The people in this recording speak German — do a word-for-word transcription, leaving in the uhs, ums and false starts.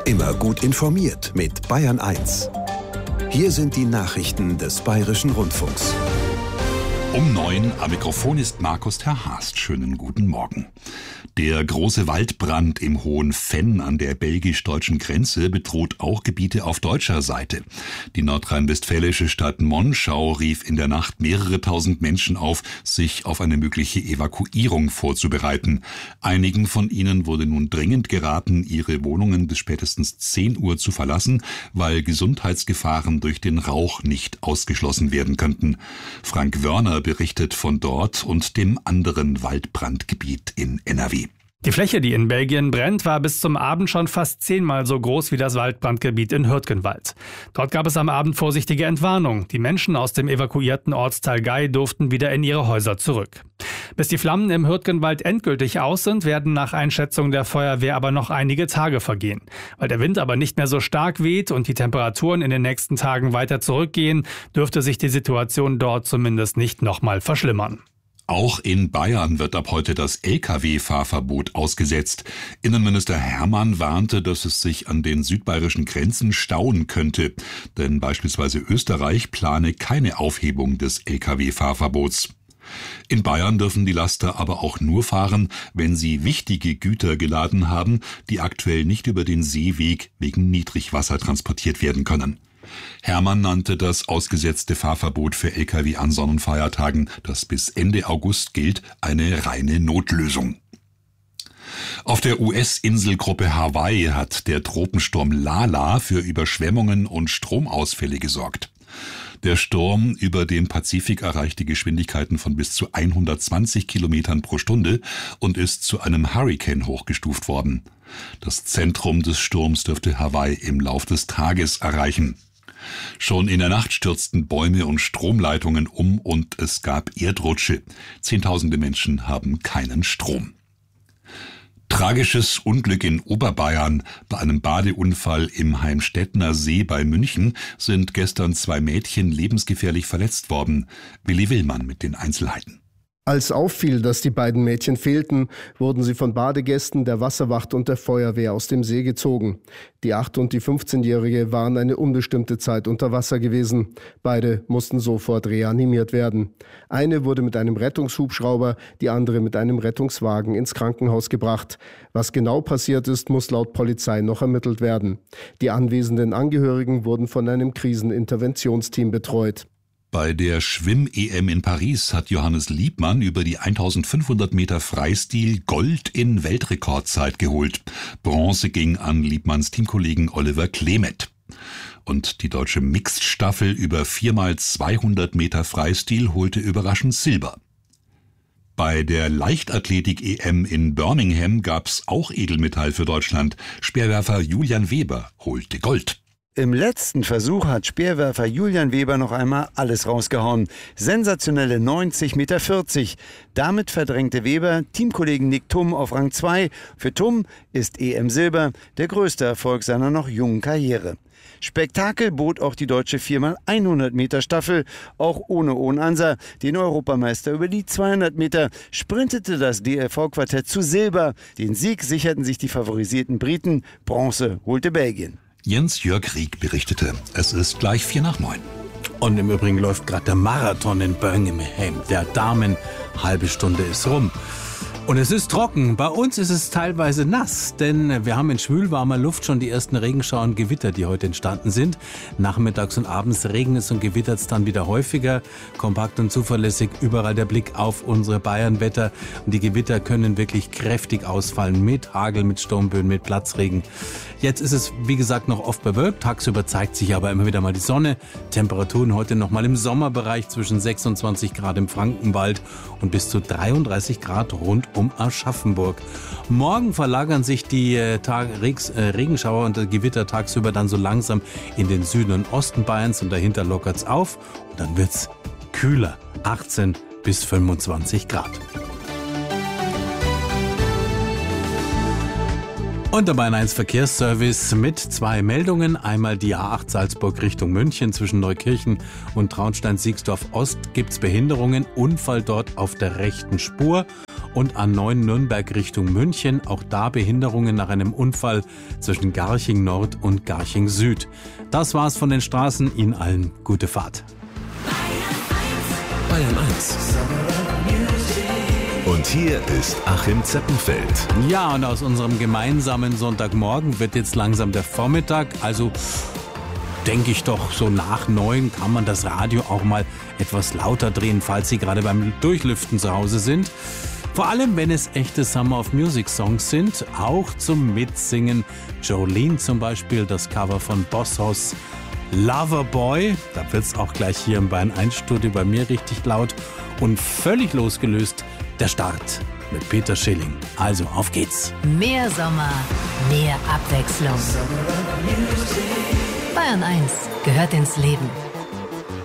Immer gut informiert mit Bayern eins. Hier sind die Nachrichten des Bayerischen Rundfunks. Um neun am Mikrofon ist Markus Terhaast. Schönen guten Morgen. Der große Waldbrand im Hohen Venn an der belgisch-deutschen Grenze bedroht auch Gebiete auf deutscher Seite. Die nordrhein-westfälische Stadt Monschau rief in der Nacht mehrere tausend Menschen auf, sich auf eine mögliche Evakuierung vorzubereiten. Einigen von ihnen wurde nun dringend geraten, ihre Wohnungen bis spätestens zehn Uhr zu verlassen, weil Gesundheitsgefahren durch den Rauch nicht ausgeschlossen werden könnten. Frank Wörner berichtet von dort und dem anderen Waldbrandgebiet in N R W. Die Fläche, die in Belgien brennt, war bis zum Abend schon fast zehnmal so groß wie das Waldbrandgebiet in Hürtgenwald. Dort gab es am Abend vorsichtige Entwarnung. Die Menschen aus dem evakuierten Ortsteil Gey durften wieder in ihre Häuser zurück. Bis die Flammen im Hürtgenwald endgültig aus sind, werden nach Einschätzung der Feuerwehr aber noch einige Tage vergehen. Weil der Wind aber nicht mehr so stark weht und die Temperaturen in den nächsten Tagen weiter zurückgehen, dürfte sich die Situation dort zumindest nicht nochmal verschlimmern. Auch in Bayern wird ab heute das L K W-Fahrverbot ausgesetzt. Innenminister Hermann warnte, dass es sich an den südbayerischen Grenzen stauen könnte. Denn beispielsweise Österreich plane keine Aufhebung des L K W-Fahrverbots. In Bayern dürfen die Laster aber auch nur fahren, wenn sie wichtige Güter geladen haben, die aktuell nicht über den Seeweg wegen Niedrigwasser transportiert werden können. Hermann nannte das ausgesetzte Fahrverbot für L K W an Sonnenfeiertagen, das bis Ende August gilt, eine reine Notlösung. Auf der U S-Inselgruppe Hawaii hat der Tropensturm Lala für Überschwemmungen und Stromausfälle gesorgt. Der Sturm über dem Pazifik erreichte Geschwindigkeiten von bis zu hundertzwanzig Kilometern pro Stunde und ist zu einem Hurrikan hochgestuft worden. Das Zentrum des Sturms dürfte Hawaii im Lauf des Tages erreichen. Schon in der Nacht stürzten Bäume und Stromleitungen um und es gab Erdrutsche. Zehntausende Menschen haben keinen Strom. Tragisches Unglück in Oberbayern. Bei einem Badeunfall im Heimstettner See bei München sind gestern zwei Mädchen lebensgefährlich verletzt worden. Willi Willmann mit den Einzelheiten. Als auffiel, dass die beiden Mädchen fehlten, wurden sie von Badegästen, der Wasserwacht und der Feuerwehr aus dem See gezogen. Die acht- und die fünfzehnjährige waren eine unbestimmte Zeit unter Wasser gewesen. Beide mussten sofort reanimiert werden. Eine wurde mit einem Rettungshubschrauber, die andere mit einem Rettungswagen ins Krankenhaus gebracht. Was genau passiert ist, muss laut Polizei noch ermittelt werden. Die anwesenden Angehörigen wurden von einem Kriseninterventionsteam betreut. Bei der Schwimm-E M in Paris hat Johannes Liebmann über die eintausendfünfhundert Meter Freistil Gold in Weltrekordzeit geholt. Bronze ging an Liebmanns Teamkollegen Oliver Klemet. Und die deutsche Mixed-Staffel über vier mal zweihundert Meter Freistil holte überraschend Silber. Bei der Leichtathletik-E M in Birmingham gab's auch Edelmetall für Deutschland. Speerwerfer Julian Weber holte Gold. Im letzten Versuch hat Speerwerfer Julian Weber noch einmal alles rausgehauen. Sensationelle neunzig Komma vierzig Meter. Damit verdrängte Weber Teamkollegen Nick Thum auf Rang zwei. Für Thum ist E M Silber der größte Erfolg seiner noch jungen Karriere. Spektakel bot auch die deutsche vier mal hundert Meter Staffel. Auch ohne Ohn Ansa, den Europameister über die zweihundert Meter, sprintete das D L V-Quartett zu Silber. Den Sieg sicherten sich die favorisierten Briten. Bronze holte Belgien. Jens-Jörg Rieck berichtete, es ist gleich vier nach neun. Und im Übrigen läuft gerade der Marathon in Birmingham. Der Damen, halbe Stunde ist rum. Und es ist trocken. Bei uns ist es teilweise nass, denn wir haben in schwülwarmer Luft schon die ersten Regenschauer und Gewitter, die heute entstanden sind. Nachmittags und abends regnet es und gewittert es dann wieder häufiger. Kompakt und zuverlässig überall der Blick auf unsere Bayernwetter. Und die Gewitter können wirklich kräftig ausfallen mit Hagel, mit Sturmböen, mit Platzregen. Jetzt ist es, wie gesagt, noch oft bewölkt. Tagsüber zeigt sich aber immer wieder mal die Sonne. Temperaturen heute noch mal im Sommerbereich zwischen sechsundzwanzig Grad im Frankenwald und bis zu dreiunddreißig Grad rund um Aschaffenburg. Morgen verlagern sich die äh, Tag, Regs, äh, Regenschauer und Gewitter tagsüber dann so langsam in den Süden und Osten Bayerns und dahinter lockert's auf und dann wird's kühler, achtzehn bis fünfundzwanzig Grad. Und der Bayern eins Verkehrsservice mit zwei Meldungen. Einmal die A acht Salzburg Richtung München zwischen Neukirchen und Traunstein-Siegsdorf Ost gibt's Behinderungen. Unfall dort auf der rechten Spur. und A neun Nürnberg Richtung München. Auch da Behinderungen nach einem Unfall zwischen Garching Nord und Garching Süd. Das war's von den Straßen. Ihnen allen gute Fahrt. Bayern eins. Und hier ist Achim Zeppenfeld. Ja, und aus unserem gemeinsamen Sonntagmorgen wird jetzt langsam der Vormittag. Also denke ich doch, so nach neun kann man das Radio auch mal etwas lauter drehen, falls Sie gerade beim Durchlüften zu Hause sind. Vor allem, wenn es echte Summer of Music Songs sind, auch zum Mitsingen. Jolene zum Beispiel, das Cover von Bosshaus Loverboy. Da wird es auch gleich hier im Bayern eins Studio bei mir richtig laut. Und völlig losgelöst der Start mit Peter Schilling. Also, auf geht's. Mehr Sommer, mehr Abwechslung. Bayern eins gehört ins Leben.